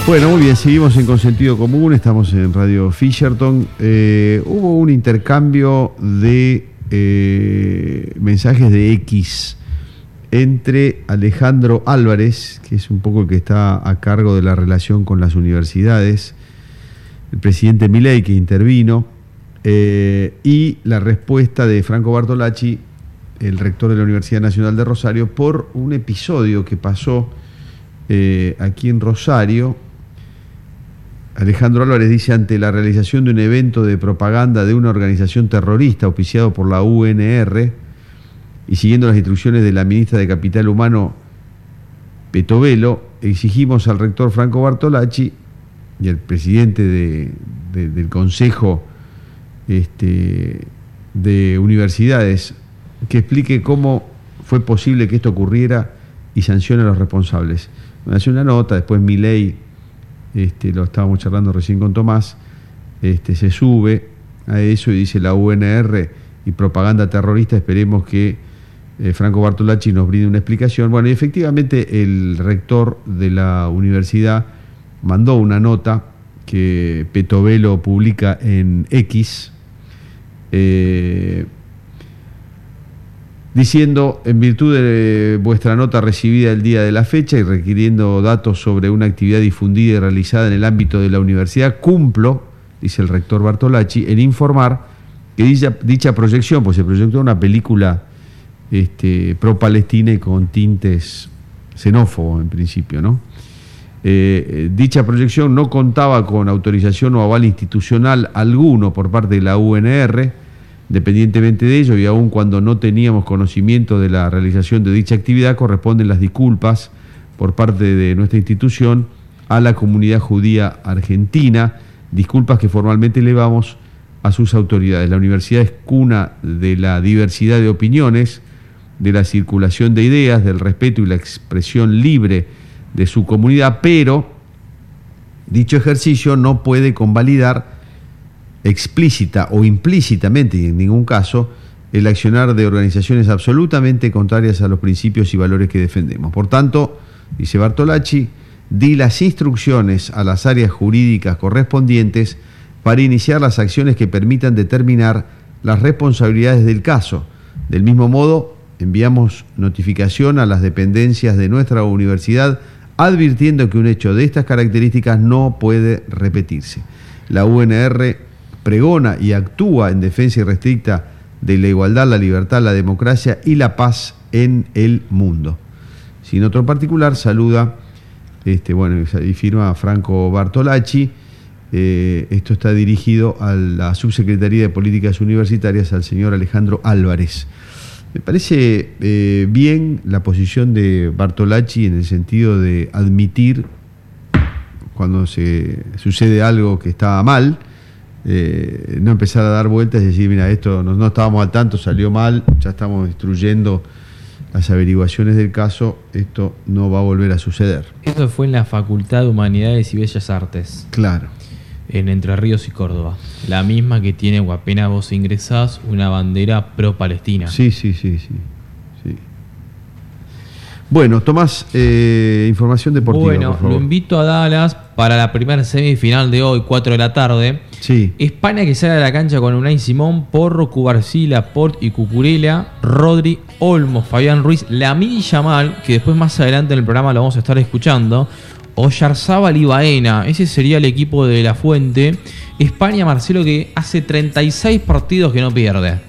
Bueno, muy bien, seguimos en Con Sentido Común, estamos en Radio Fisherton. Hubo un intercambio de mensajes de X entre Alejandro Álvarez, que es un poco el que está a cargo de la relación con las universidades, el presidente Milei, que intervino, y la respuesta de Franco Bartolacci, el rector de la Universidad Nacional de Rosario, por un episodio que pasó aquí en Rosario. Alejandro Álvarez dice: ante la realización de un evento de propaganda de una organización terrorista auspiciado por la UNR y siguiendo las instrucciones de la ministra de Capital Humano, Petovelo, exigimos al rector Franco Bartolacci y al presidente del Consejo de Universidades que explique cómo fue posible que esto ocurriera y sancione a los responsables. Me hace una nota, después Milei, lo estábamos charlando recién con Tomás, se sube a eso y dice: la UNR y propaganda terrorista, esperemos que Franco Bartolacci nos brinde una explicación. Bueno, y efectivamente el rector de la universidad mandó una nota que Petovelo publica en X, diciendo: en virtud de vuestra nota recibida el día de la fecha y requiriendo datos sobre una actividad difundida y realizada en el ámbito de la universidad, cumplo, dice el rector Bartolacci, en informar que dicha proyección, pues se proyectó una película pro-palestina y con tintes xenófobos en principio, ¿no? Dicha proyección no contaba con autorización o aval institucional alguno por parte de la UNR. Independientemente de ello, y aun cuando no teníamos conocimiento de la realización de dicha actividad, corresponden las disculpas por parte de nuestra institución a la comunidad judía argentina, disculpas que formalmente elevamos a sus autoridades. La universidad es cuna de la diversidad de opiniones, de la circulación de ideas, del respeto y la expresión libre de su comunidad, pero dicho ejercicio no puede convalidar explícita o implícitamente, y en ningún caso, el accionar de organizaciones absolutamente contrarias a los principios y valores que defendemos. Por tanto, dice Bartolacci, di las instrucciones a las áreas jurídicas correspondientes para iniciar las acciones que permitan determinar las responsabilidades del caso. Del mismo modo, enviamos notificación a las dependencias de nuestra universidad advirtiendo que un hecho de estas características no puede repetirse. La UNR pregona y actúa en defensa irrestricta de la igualdad, la libertad, la democracia y la paz en el mundo. Sin otro particular, saluda, y firma a Franco Bartolacci. Esto está dirigido a la Subsecretaría de Políticas Universitarias, al señor Alejandro Álvarez. Me parece bien la posición de Bartolacci en el sentido de admitir cuando se sucede algo que estaba mal, no empezar a dar vueltas y decir: mira, esto no estábamos al tanto, salió mal, ya estamos instruyendo las averiguaciones del caso, esto no va a volver a suceder. Eso fue en la Facultad de Humanidades y Bellas Artes. Claro. En Entre Ríos y Córdoba. La misma que tiene, o apenas vos ingresás, una bandera pro-palestina. Sí. Bueno, Tomás, información deportiva. Bueno, por favor. Lo invito a Dallas para la primera semifinal de hoy, 4 de la tarde. Sí. España, que sale a la cancha con Unai Simón, Porro, Cubarsí, Laporte y Cucurella, Rodri, Olmo, Fabián Ruiz, Lamine Yamal, que después más adelante en el programa lo vamos a estar escuchando, Oyarzábal y Baena. Ese sería el equipo de La Fuente. España, Marcelo, que hace 36 partidos que no pierde.